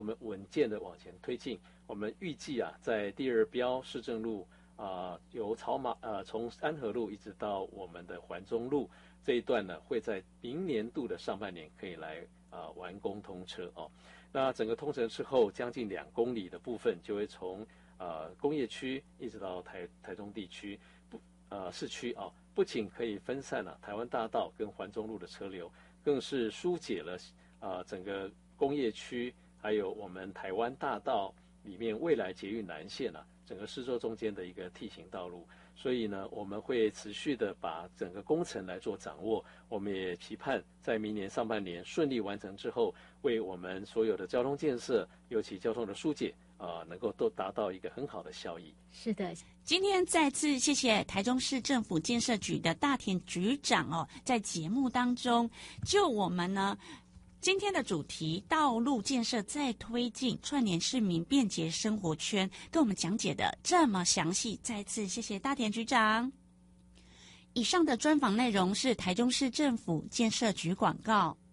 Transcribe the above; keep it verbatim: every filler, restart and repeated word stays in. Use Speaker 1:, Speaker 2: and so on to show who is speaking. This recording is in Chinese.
Speaker 1: 我们稳健的往前推进。我们预计啊，在第二标市政路啊、呃，由草马呃从安和路一直到我们的环中路这一段呢，会在明年度的上半年可以来啊、呃、完工通车哦。那整个通车之后，将近两公里的部分就会从呃工业区一直到台台中地区不呃市区啊、哦，不仅可以分散了、啊、台湾大道跟环中路的车流，更是疏解了啊、呃、整个工业区。还有我们台湾大道里面未来捷运南线啊，整个市州中间的一个 T 型道路，所以呢，我们会持续的把整个工程来做掌握。我们也期盼在明年上半年顺利完成之后，为我们所有的交通建设，尤其交通的疏解啊、呃，能够都达到一个很好的效益。
Speaker 2: 是的，今天再次谢谢台中市政府建设局的大田局长哦，在节目当中就我们呢。今天的主题道路建设再推进，串联市民便捷生活圈，跟我们讲解的这么详细，再次谢谢大田局长。以上的专访内容是台中市政府建设局广告。